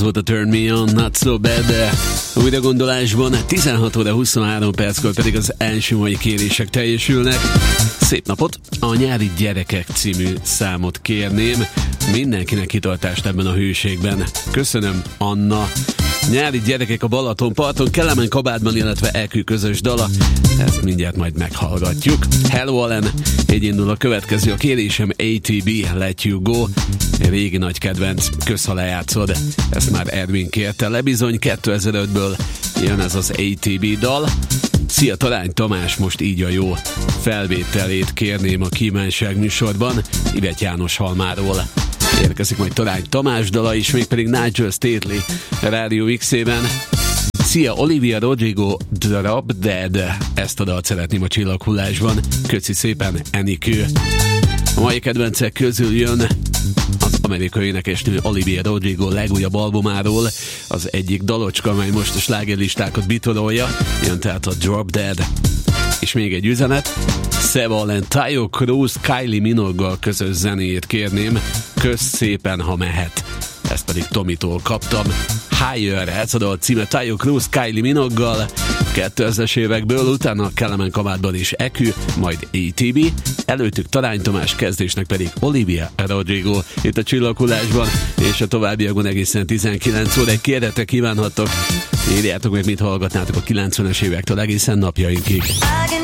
Ez volt a Turn Me On, Not So Bad, de újra gondolásban 16 óra 23 perckor pedig az első mai kérések teljesülnek. Szép napot! A Nyári Gyerekek című számot kérném. Mindenkinek kitartást ebben a hőségben. Köszönöm, Anna. Nyári Gyerekek a Balatonparton, Kelemen kabátban, illetve EQ közös dala. Ezt mindjárt majd meghallgatjuk. Hello Allen, így indul a következő a kérésem, ATB, Let You Go. Régi nagy kedvenc, kösz, ha lejátszod. Ezt már Ervin kérte le, bizony 2005-ből jön ez az ATB dal. Szia, Talány Tamás, most így a jó felvételét kérném a Kívánság műsorban, Ivet János Halmáról. Érkezik majd Talány Tamás dala is, mégpedig Nigel Stately Rádió X-ében. Szia, Olivia Rodrigo, Drop Dead. Ezt a dalt szeretném a Csillaghullásban. Köszi szépen, Enikő. A mai kedvencek közül jön az amerikai énekesnő Olivia Rodrigo legújabb albumáról az egyik dalocska, amely most a slágerlistákat bitorolja. Jön tehát a Drop Dead. És még egy üzenet. Seval Tayo Cruz Kylie Minogue-gal közös zenéjét kérném. Kösz szépen, ha mehet. Ezt pedig Tomitól kaptam. Higher, ez a dal címe, Tayo Cruz Kylie Minogue-gal 2000-es évekből, utána a Kelemen kabátban is EQ, majd ATB, előttük Talány Tamás, kezdésnek pedig Olivia Rodrigo itt a Csillaghullásban, és a továbbiakban egészen 19 óráig kérhetek, kívánhattok, írjátok meg, mit hallgatnátok a 90-es évektől egészen napjainkig.